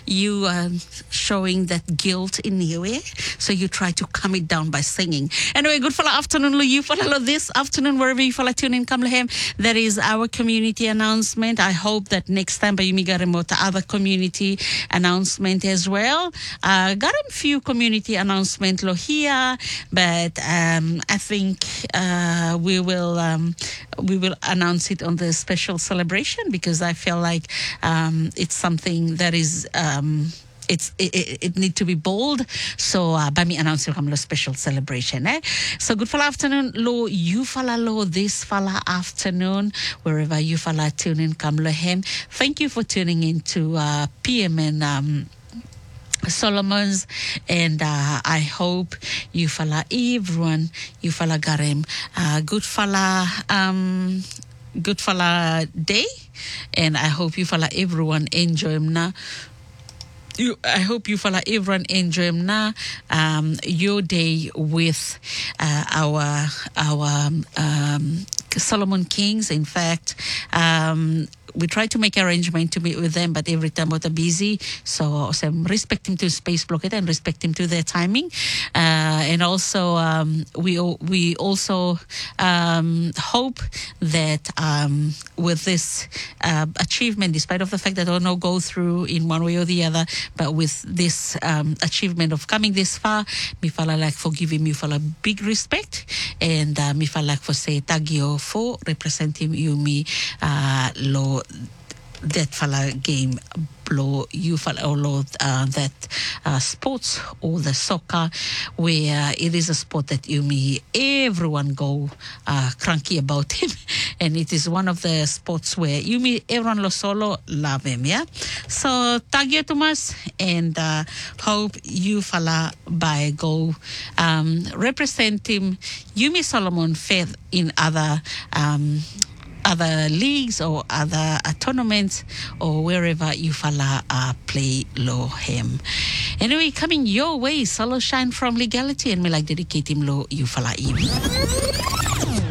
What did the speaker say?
you showing that guilt in you, eh? So you try to calm it down by singing. Anyway, good fala afternoon, lo you fala lo this afternoon, wherever you fala tune in, come lehem. That is our community announcement. I hope that next time by Yumi Garemota other community announcement as well. Got a few community announcement lo here, but I think we will announce it on the special celebration, because I feel like it's something that is it need to be bold. So by me announcing a special celebration. So good fala afternoon, lo you fala lo this fala afternoon, wherever you fala tune in, come lehem. Thank you for tuning in to PMN Solomon's, and I hope you fala everyone, you fala garem good fala day, and I hope you fala everyone enjoy na. I hope you fala everyone enjoy na your day with our Solomon Kings. In fact, we try to make arrangement to meet with them, but every time we're busy. So respect him to space blockade and respect him to their timing. And also, we also hope that with this achievement, despite of the fact that I don't know go through in one way or the other, but with this achievement of coming this far, me fala like for giving me fala big respect, and me fala like for say tagio for representing you me lo that fala game blow you fala or that sports or the soccer, where it is a sport that you me everyone go cranky about him, and it is one of the sports where you me everyone lo solo love him. So thank you Thomas, and hope you fala by go represent him Yumi Solomon faith in other leagues or other tournaments or wherever you fala play lo him. Anyway, coming your way, Solo Shine from Legality, and me like dedicate him lo you fala him.